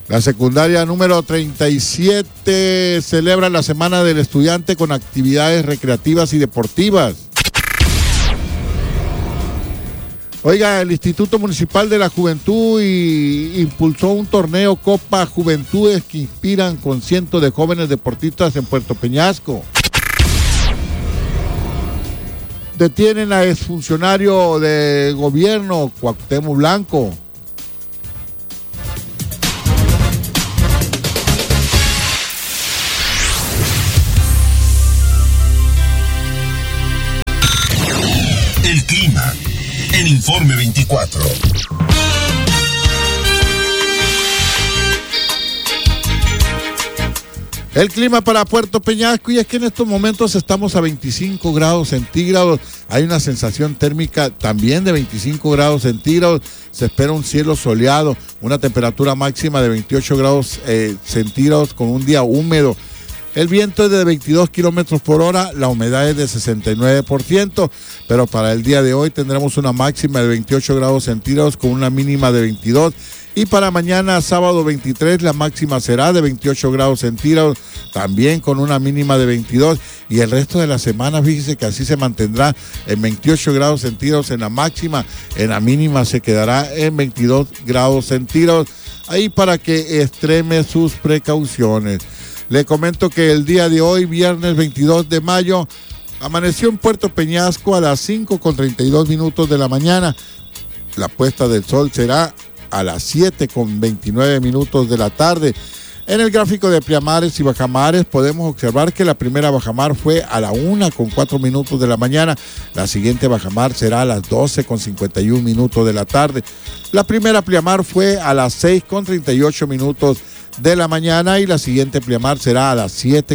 La secundaria número 37 celebra la Semana del Estudiante con actividades recreativas y deportivas. Oiga, el Instituto Municipal de la Juventud impulsó un torneo Copa Juventudes que inspiran con cientos de jóvenes deportistas en Puerto Peñasco. Detienen a exfuncionario de gobierno, Cuauhtémoc Blanco. El clima en Informe 24. El clima para Puerto Peñasco, y es que en estos momentos estamos a 25 grados centígrados, hay una sensación térmica también de 25 grados centígrados, se espera un cielo soleado, una temperatura máxima de 28 grados centígrados con un día húmedo. El viento es de 22 kilómetros por hora, la humedad es de 69%, pero para el día de hoy tendremos una máxima de 28 grados centígrados con una mínima de 22. Y para mañana, sábado 23, la máxima será de 28 grados centígrados, también con una mínima de 22. Y el resto de la semana, fíjese que así se mantendrá en 28 grados centígrados en la máxima, en la mínima se quedará en 22 grados centígrados. Ahí para que extreme sus precauciones. Le comento que el día de hoy, viernes 22 de mayo, amaneció en Puerto Peñasco a las 5:32 de la mañana. La puesta del sol será a las 7:29 de la tarde. En el gráfico de pleamares y bajamares podemos observar que la primera bajamar fue a la 1:04 de la mañana. La siguiente bajamar será a las 12:51 de la tarde. La primera pleamar fue a las 6:38 de la mañana y la siguiente pleamar será a las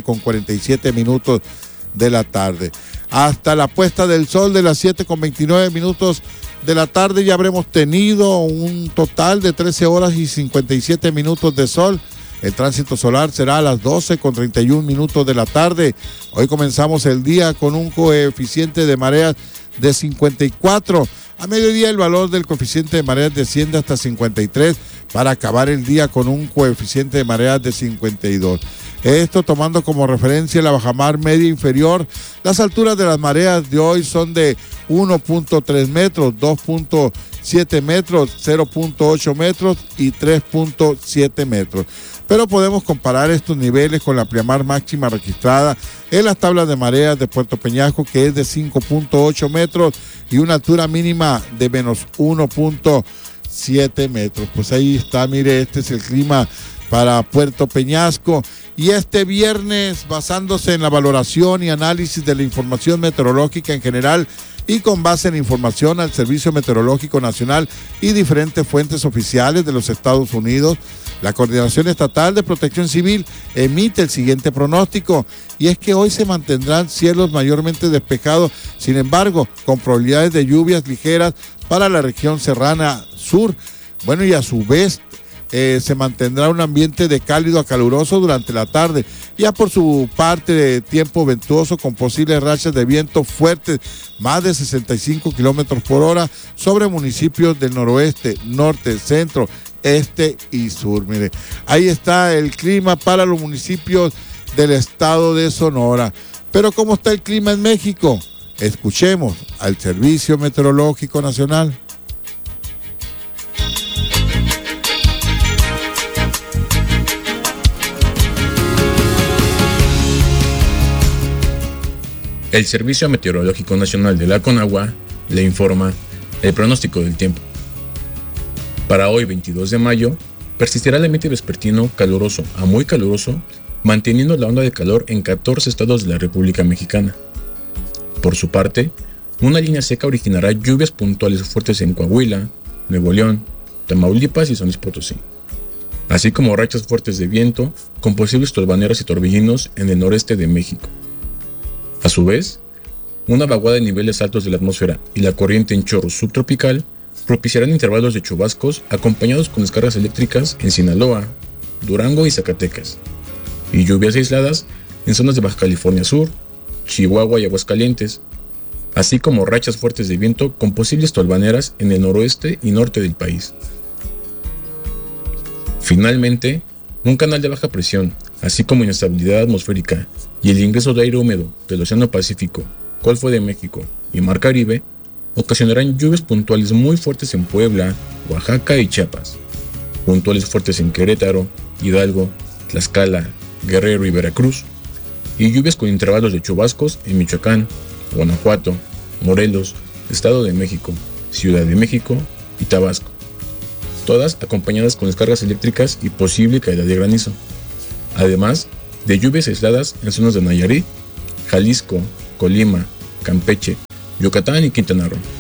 7:47 de la tarde. Hasta la puesta del sol de las 7:29 de la tarde ya habremos tenido un total de 13 horas y 57 minutos de sol. El tránsito solar será a las 12:31 de la tarde. Hoy comenzamos el día con un coeficiente de mareas de 54. A mediodía el valor del coeficiente de mareas desciende hasta 53 para acabar el día con un coeficiente de mareas de 52. Esto tomando como referencia la bajamar media inferior. Las alturas de las mareas de hoy son de 1.3 metros, 2.7 metros, 0.8 metros y 3.7 metros. Pero podemos comparar estos niveles con la pleamar máxima registrada en las tablas de mareas de Puerto Peñasco, que es de 5.8 metros y una altura mínima de menos 1.7 metros. Pues ahí está, mire, este es el clima para Puerto Peñasco. Y este viernes, basándose en la valoración y análisis de la información meteorológica en general y con base en información al Servicio Meteorológico Nacional y diferentes fuentes oficiales de los Estados Unidos, la Coordinación Estatal de Protección Civil emite el siguiente pronóstico, y es que hoy se mantendrán cielos mayormente despejados, sin embargo, con probabilidades de lluvias ligeras para la región serrana sur. Bueno, y a su vez, se mantendrá un ambiente de cálido a caluroso durante la tarde. Ya por su parte, de tiempo ventoso con posibles rachas de viento fuertes, más de 65 kilómetros por hora sobre municipios del noroeste, norte, centro, este y sur. Mire, ahí está el clima para los municipios del estado de Sonora. Pero ¿cómo está el clima en México? Escuchemos al Servicio Meteorológico Nacional. El Servicio Meteorológico Nacional de la Conagua le informa el pronóstico del tiempo. Para hoy, 22 de mayo, persistirá el ambiente vespertino caluroso a muy caluroso, manteniendo la onda de calor en 14 estados de la República Mexicana. Por su parte, una línea seca originará lluvias puntuales fuertes en Coahuila, Nuevo León, Tamaulipas y San Luis Potosí, así como rachas fuertes de viento con posibles tolvaneras y torbellinos en el noreste de México. A su vez, una vaguada de niveles altos de la atmósfera y la corriente en chorro subtropical propiciarán intervalos de chubascos acompañados con descargas eléctricas en Sinaloa, Durango y Zacatecas, y lluvias aisladas en zonas de Baja California Sur, Chihuahua y Aguascalientes, así como rachas fuertes de viento con posibles tolvaneras en el noroeste y norte del país. Finalmente, un canal de baja presión, así como inestabilidad atmosférica y el ingreso de aire húmedo del Océano Pacífico, Golfo de México y Mar Caribe, ocasionarán lluvias puntuales muy fuertes en Puebla, Oaxaca y Chiapas, puntuales fuertes en Querétaro, Hidalgo, Tlaxcala, Guerrero y Veracruz, y lluvias con intervalos de chubascos en Michoacán, Guanajuato, Morelos, Estado de México, Ciudad de México y Tabasco, todas acompañadas con descargas eléctricas y posible caída de granizo, además de lluvias aisladas en zonas de Nayarit, Jalisco, Colima, Campeche, Yucatán y Quintana Roo.